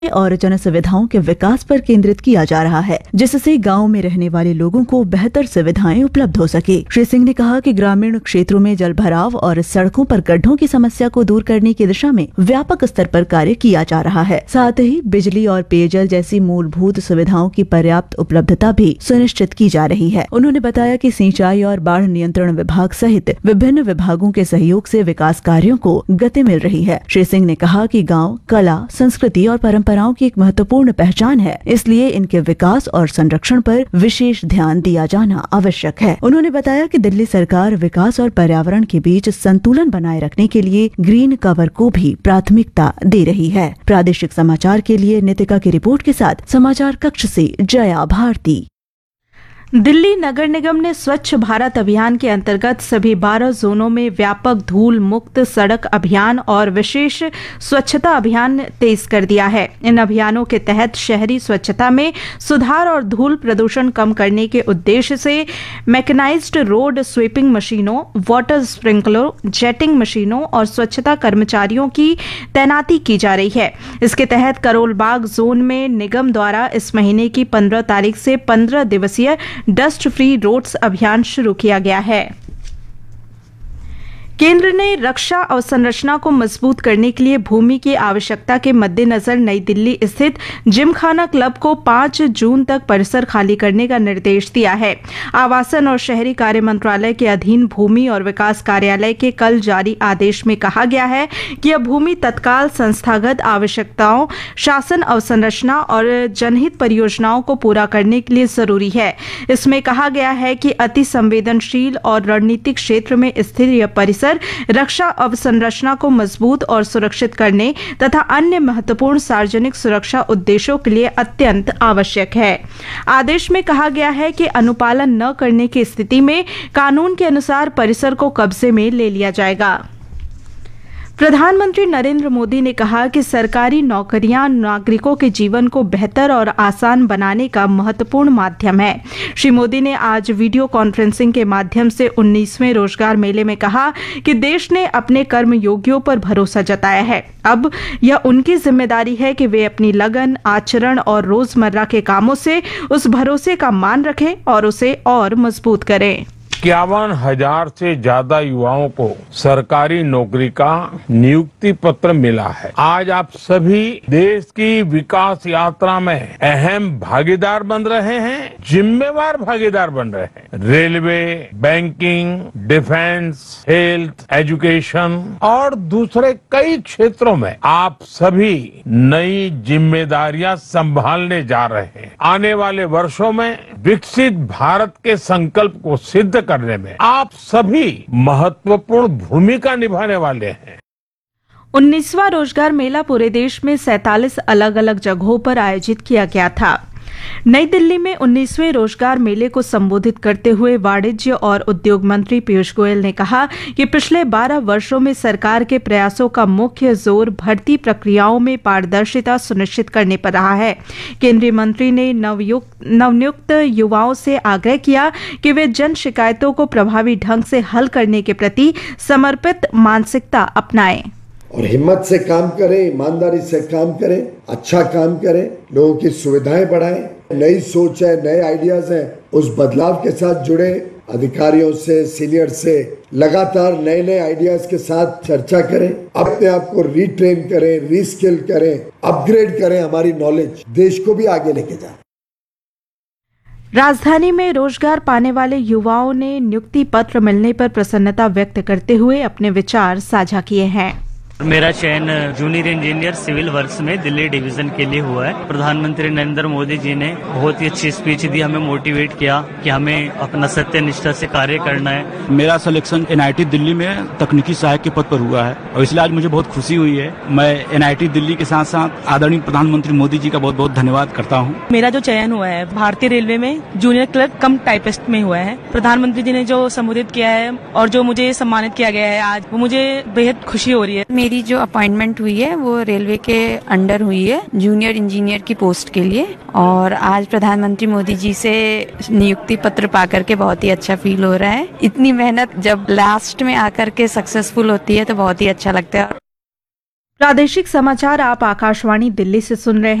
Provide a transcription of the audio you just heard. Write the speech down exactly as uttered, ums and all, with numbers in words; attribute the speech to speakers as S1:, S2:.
S1: और जन सुविधाओं के विकास पर केंद्रित किया जा रहा है, जिससे गांव में रहने वाले लोगों को बेहतर सुविधाएं उपलब्ध हो सके। श्री सिंह ने कहा कि ग्रामीण क्षेत्रों में जल भराव और सड़कों पर गड्ढों की समस्या को दूर करने की दिशा में व्यापक स्तर पर कार्य किया जा रहा है। साथ ही बिजली और पेयजल जैसी मूलभूत सुविधाओं की पर्याप्त उपलब्धता भी सुनिश्चित की जा रही है। उन्होंने बताया कि सिंचाई और बाढ़ नियंत्रण विभाग सहित विभिन्न विभागों के सहयोग से विकास कार्यों को गति मिल रही है। श्री सिंह ने कहा कि गाँव कला, संस्कृति और परंपराओं की एक महत्वपूर्ण पहचान है, इसलिए इनके विकास और संरक्षण पर विशेष ध्यान दिया जाना आवश्यक है। उन्होंने बताया कि दिल्ली सरकार विकास और पर्यावरण के बीच संतुलन बनाए रखने के लिए ग्रीन कवर को भी प्राथमिकता दे रही है। प्रादेशिक समाचार के लिए नितिका की रिपोर्ट के साथ समाचार कक्ष से जया भारती।
S2: दिल्ली नगर निगम ने स्वच्छ भारत अभियान के अंतर्गत सभी बारह जोनों में व्यापक धूल मुक्त सड़क अभियान और विशेष स्वच्छता अभियान तेज कर दिया है। इन अभियानों के तहत शहरी स्वच्छता में सुधार और धूल प्रदूषण कम करने के उद्देश्य से मैकेनाइज्ड रोड स्वीपिंग मशीनों, वाटर स्प्रिंकलर, जेटिंग मशीनों और स्वच्छता कर्मचारियों की तैनाती की जा रही है। इसके तहत करोल बाग जोन में निगम द्वारा इस महीने की पंद्रह तारीख से पंद्रह दिवसीय डस्ट फ्री रोड्स अभियान शुरू किया गया है। केंद्र ने रक्षा अवसंरचना को मजबूत करने के लिए भूमि की आवश्यकता के मद्देनजर नई दिल्ली स्थित जिमखाना क्लब को पाँच जून तक परिसर खाली करने का निर्देश दिया है। आवासन और शहरी कार्य मंत्रालय के अधीन भूमि और विकास कार्यालय के कल जारी आदेश में कहा गया है कि यह भूमि तत्काल संस्थागत आवश्यकताओं, शासन अवसंरचना और जनहित परियोजनाओं को पूरा करने के लिए जरूरी है। इसमें कहा गया है कि अति संवेदनशील और रणनीतिक क्षेत्र में स्थित यह परिसर रक्षा अवसंरचना को मजबूत और सुरक्षित करने तथा अन्य महत्वपूर्ण सार्वजनिक सुरक्षा उद्देश्यों के लिए अत्यंत आवश्यक है। आदेश में कहा गया है कि अनुपालन न करने की स्थिति में कानून के अनुसार परिसर को कब्जे में ले लिया जाएगा। प्रधानमंत्री नरेंद्र मोदी ने कहा कि सरकारी नौकरियां नागरिकों के जीवन को बेहतर और आसान बनाने का महत्वपूर्ण माध्यम है। श्री मोदी ने आज वीडियो कॉन्फ्रेंसिंग के माध्यम से उन्नीसवें रोजगार मेले में कहा कि देश ने अपने कर्मयोगियों पर भरोसा जताया है। अब यह उनकी जिम्मेदारी है कि वे अपनी लगन, आचरण और रोजमर्रा के कामों से उस भरोसे का मान रखें और उसे और मजबूत करें।
S3: इक्यावन हजार से ज्यादा युवाओं को सरकारी नौकरी का नियुक्ति पत्र मिला है। आज आप सभी देश की विकास यात्रा में अहम भागीदार बन रहे हैं, जिम्मेवार भागीदार बन रहे हैं। Railway, banking, defence, health, education और दूसरे कई क्षेत्रों में आप सभी नई जिम्मेदारियां संभालने जा रहे हैं। आने वाले वर्षों में विकसित भारत के संकल्प को सिद्ध करने में आप सभी महत्वपूर्ण भूमिका निभाने वाले हैं।
S2: उन्नीसवां रोजगार मेला पूरे देश में सैंतालीस अलग अलग जगहों पर आयोजित किया गया था। नई दिल्ली में उन्नीसवें रोजगार मेले को संबोधित करते हुए वाणिज्य और उद्योग मंत्री पीयूष गोयल ने कहा कि पिछले बारह वर्षों में सरकार के प्रयासों का मुख्य जोर भर्ती प्रक्रियाओं में पारदर्शिता सुनिश्चित करने पर रहा है। केंद्रीय मंत्री ने नवनियुक्त युवाओं से आग्रह किया कि वे जन शिकायतों को प्रभावी ढंग से हल करने के प्रति समर्पित मानसिकता अपनाएं
S4: और हिम्मत से काम करें, ईमानदारी से काम करें, अच्छा काम करें, लोगों की सुविधाएं बढ़ाएं। नई सोच है, नए आइडियाज हैं, उस बदलाव के साथ जुड़े अधिकारियों से, सीनियर से लगातार नए नए आइडियाज के साथ चर्चा करें, अपने आप को रीट्रेन करें, रीस्किल करें, अपग्रेड करें, हमारी नॉलेज देश को भी आगे लेके जाए।
S2: राजधानी में रोजगार पाने वाले युवाओं ने नियुक्ति पत्र मिलने पर प्रसन्नता व्यक्त करते हुए अपने विचार साझा किए हैं।
S5: मेरा चयन जूनियर इंजीनियर सिविल वर्क्स में दिल्ली डिवीजन के लिए हुआ है। प्रधानमंत्री नरेंद्र मोदी जी ने बहुत ही अच्छी स्पीच दी, हमें मोटिवेट किया कि हमें अपना सत्य निष्ठा से कार्य करना है।
S6: मेरा सिलेक्शन एनआईटी दिल्ली में तकनीकी सहायक के पद पर हुआ है और इसलिए आज मुझे बहुत खुशी हुई है। मैं एनआईटी दिल्ली के साथ साथ आदरणीय प्रधानमंत्री मोदी जी का बहुत बहुत धन्यवाद करता हूँ।
S7: मेरा जो चयन हुआ है भारतीय रेलवे में जूनियर क्लर्क कम टाइपिस्ट में हुआ है। प्रधानमंत्री जी ने जो संबोधित किया है और जो मुझे सम्मानित किया गया है आज, वो मुझे बेहद खुशी हो रही है।
S8: मेरी जो अपॉइंटमेंट हुई है वो रेलवे के अंडर हुई है, जूनियर इंजीनियर की पोस्ट के लिए, और आज प्रधानमंत्री मोदी जी से नियुक्ति पत्र पाकर के बहुत ही अच्छा फील हो रहा है। इतनी मेहनत जब लास्ट में आकर के सक्सेसफुल होती है तो बहुत ही अच्छा लगता है।
S2: प्रादेशिक समाचार आप आकाशवाणी दिल्ली से सुन रहे हैं।